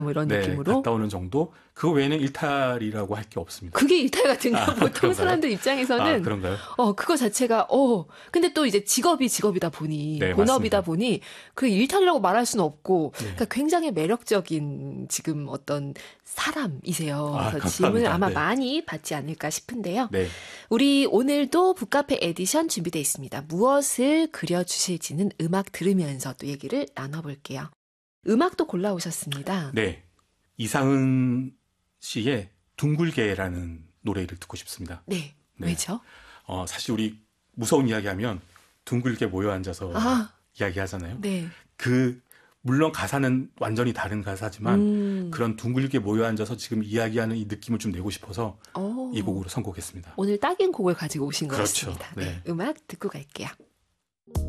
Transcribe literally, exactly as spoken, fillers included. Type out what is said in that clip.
뭐 이런 네, 느낌으로. 갔다 오는 정도. 그거 외에는 일탈이라고 할 게 없습니다. 그게 일탈 같은가? 아, 보통 그런가요? 사람들 입장에서는. 아, 그런가요? 어, 그거 자체가, 어. 근데 또 이제 직업이 직업이다 보니, 네, 본업이다 맞습니다. 보니, 그 일탈이라고 말할 수는 없고, 네. 그러니까 굉장히 매력적인 지금 어떤 사람이세요. 아, 그래서 질문을 감사합니다. 아마 네. 많이 받지 않을까 싶은데요. 네. 우리 오늘도 북카페 에디션 준비되어 있습니다. 무엇을 그려주실지는 음악 들으면서 또 얘기를 나눠볼게요. 음악도 골라오셨습니다. 네. 이상은 씨의 둥글게라는 노래를 듣고 싶습니다. 네. 네. 왜죠? 어, 사실 우리 무서운 이야기하면 둥글게 모여 앉아서 아, 이야기하잖아요. 네. 그 물론 가사는 완전히 다른 가사지만 음. 그런 둥글게 모여 앉아서 지금 이야기하는 이 느낌을 좀 내고 싶어서 오. 이 곡으로 선곡했습니다. 오늘 딱인 곡을 가지고 오신 것 그렇죠. 같습니다. 네. 네. 음악 듣고 갈게요.